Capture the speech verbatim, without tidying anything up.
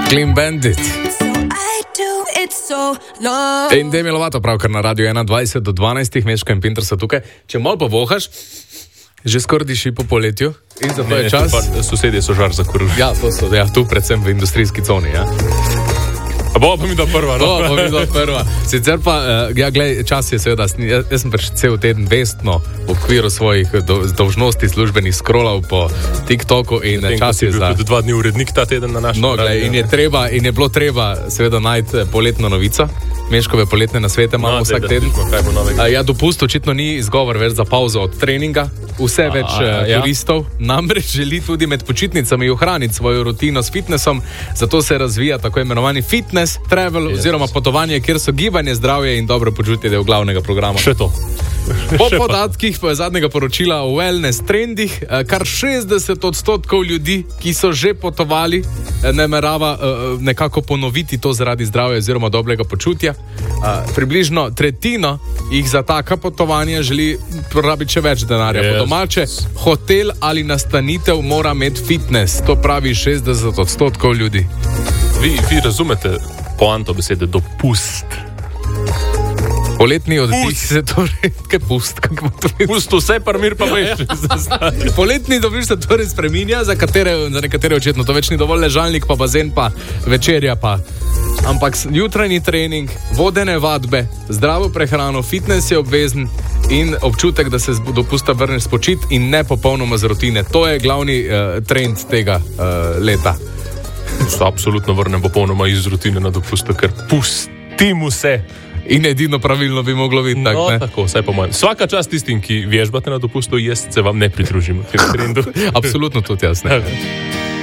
Clean Bandit. In Demi Lovato pravkar na Radio enaindvajset do dvanajstih, Meško in Pinter so tukaj. Če malo povohaš, že skoraj diši po poletju in zato je čas. Sosedje so žar zakurili. Ja, to so, ja, tu predvsem v industrijski coni, ja. A bo pa mi do prva, no? Bo pa mi do prva. Sicer pa, uh, ja, glej, čas je seveda, jaz, jaz sem pač cel teden vestno v okviru svojih do, dolžnosti službenih scrollal po TikToku in tem, čas je za... Tudi dva dni urednik ta teden na našem no, glej, in je treba, in je bilo treba seveda najti poletno novico. Meškove poletne nasvete imamo no, vsak teden. Uh, ja, dopust očitno ni izgovor več za pauzo od treninga. Vse a, več uh, ja. turistov namreč želi tudi med počitnicami ohraniti svojo rutino s fitnessom, zato se razvija tako imenovani fitness travel yes. oziroma potovanje, kjer so gibanje, zdravje in dobro počutje del glavnega programa. Še to. Po podatkih zadnjega poročila o wellness trendih, kar šestdeset odstotkov ljudi, ki so že potovali, namerava nekako ponoviti to zaradi zdravja oziroma dobrega počutja. Približno tretjino jih za taka potovanja želi porabiti še več denarja. Yes. Po domače, hotel ali nastanitev mora imeti fitness. To pravi šestdeset odstotkov ljudi. Vi, vi razumete poanto besede dopust? Poletni oddih se torej, kaj pust, kako to je? Pust vse, pa mir pa veš. Poletni oddih se torej spreminja, za, katere, za nekatere očetno to več ni dovolj ležalnik, pa bazen, pa večerja pa. Ampak jutranji trening, vodene vadbe, zdravo prehrano, fitness je obvezen in občutek, da se z dopusta vrneš spočit in ne popolnoma z rutine. To je glavni uh, trend tega uh, leta. Se absolutno vrnem popolnoma iz rutine na dopusta, ker pustim vse. In edino pravilno bi moglo biti tak, no, ne? Tako, vsaj po mojem. Svaka čast tistim, ki vježbate na dopustu, jaz se vam ne pridružim v tem trendu. Absolutno tudi jaz, ne?